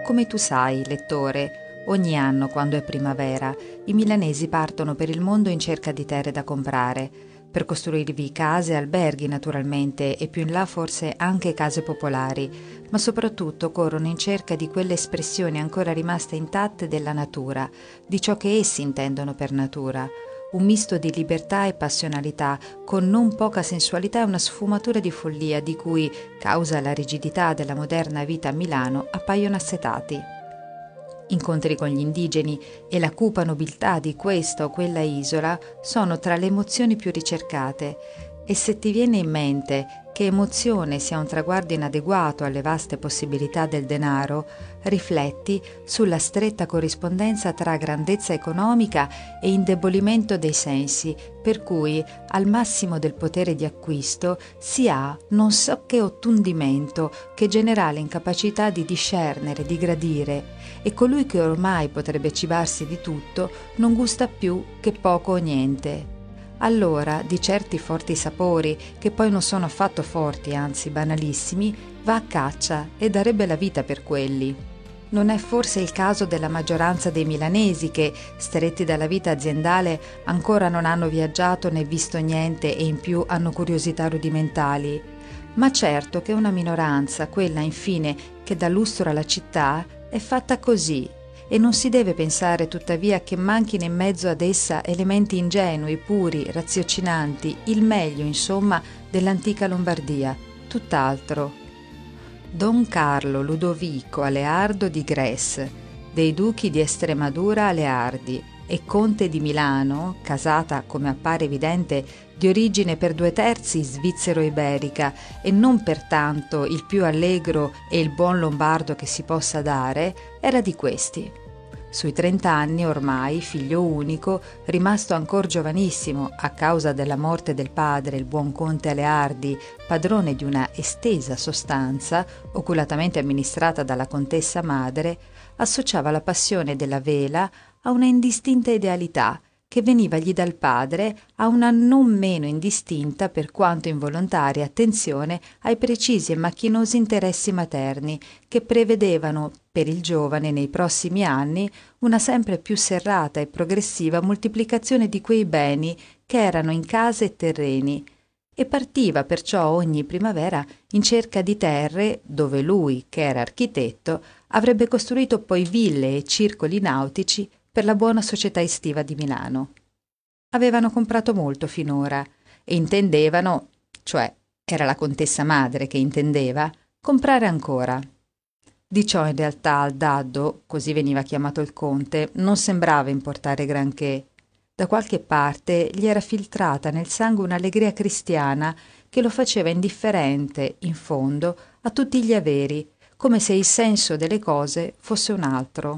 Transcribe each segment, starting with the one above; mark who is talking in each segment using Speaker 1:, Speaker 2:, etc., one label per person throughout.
Speaker 1: Come tu sai, lettore, ogni anno, quando è primavera, i milanesi partono per il mondo in cerca di terre da comprare, per costruirvi case e alberghi naturalmente e più in là forse anche case popolari, ma soprattutto corrono in cerca di quelle espressioni ancora rimaste intatte della natura, di ciò che essi intendono per natura. Un misto di libertà e passionalità, con non poca sensualità e una sfumatura di follia di cui, causa la rigidità della moderna vita a Milano, appaiono assetati. Incontri con gli indigeni e la cupa nobiltà di questa o quella isola sono tra le emozioni più ricercate, e se ti viene in mente che emozione sia un traguardo inadeguato alle vaste possibilità del denaro, rifletti sulla stretta corrispondenza tra grandezza economica e indebolimento dei sensi, per cui al massimo del potere di acquisto si ha non so che ottundimento, che generale incapacità di discernere, di gradire, e colui che ormai potrebbe cibarsi di tutto non gusta più che poco o niente. Allora, di certi forti sapori, che poi non sono affatto forti, anzi banalissimi, va a caccia e darebbe la vita per quelli. Non è forse il caso della maggioranza dei milanesi che, stretti dalla vita aziendale, ancora non hanno viaggiato né visto niente e in più hanno curiosità rudimentali? Ma certo che una minoranza, quella infine che dà lustro alla città, è fatta così. E non si deve pensare tuttavia che manchino in mezzo ad essa elementi ingenui, puri, raziocinanti, il meglio, insomma, dell'antica Lombardia, tutt'altro. Don Carlo Ludovico Aleardo di Gresse, dei duchi di Estremadura Aleardi, e conte di Milano, casata, come appare evidente, di origine per 2/3 svizzero-iberica e non pertanto il più allegro e il buon lombardo che si possa dare, era di questi. Sui 30 anni ormai, figlio unico, rimasto ancor giovanissimo a causa della morte del padre, il buon conte Aleardi, padrone di una estesa sostanza, oculatamente amministrata dalla contessa madre, associava la passione della vela a una indistinta idealità che venivagli dal padre, a una non meno indistinta per quanto involontaria attenzione ai precisi e macchinosi interessi materni, che prevedevano per il giovane nei prossimi anni una sempre più serrata e progressiva moltiplicazione di quei beni che erano in case e terreni, e partiva perciò ogni primavera in cerca di terre dove lui, che era architetto, avrebbe costruito poi ville e circoli nautici per la buona società estiva di Milano. Avevano comprato molto finora e intendevano, cioè era la contessa madre che intendeva, comprare ancora. Di ciò in realtà al Daddo, così veniva chiamato il conte, non sembrava importare granché. Da qualche parte gli era filtrata nel sangue un'allegria cristiana che lo faceva indifferente, in fondo, a tutti gli averi, come se il senso delle cose fosse un altro.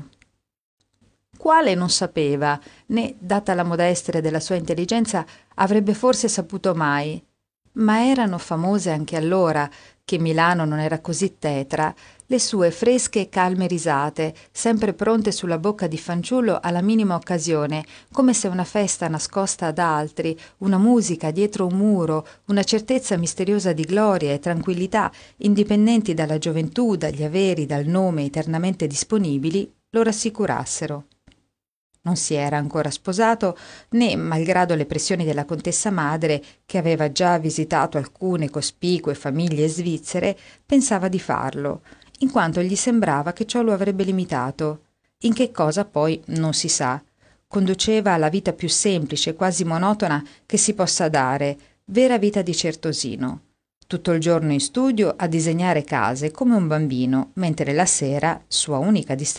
Speaker 1: Quale non sapeva, né, data la modestia della sua intelligenza, avrebbe forse saputo mai. Ma erano famose anche allora, che Milano non era così tetra, le sue fresche e calme risate, sempre pronte sulla bocca di fanciullo alla minima occasione, come se una festa nascosta ad altri, una musica dietro un muro, una certezza misteriosa di gloria e tranquillità, indipendenti dalla gioventù, dagli averi, dal nome eternamente disponibili, lo rassicurassero. Non si era ancora sposato, né, malgrado le pressioni della contessa madre, che aveva già visitato alcune cospicue famiglie svizzere, pensava di farlo, in quanto gli sembrava che ciò lo avrebbe limitato. In che cosa poi non si sa. Conduceva alla vita più semplice, quasi monotona, che si possa dare, vera vita di certosino. Tutto il giorno in studio a disegnare case come un bambino, mentre la sera, sua unica distrazione,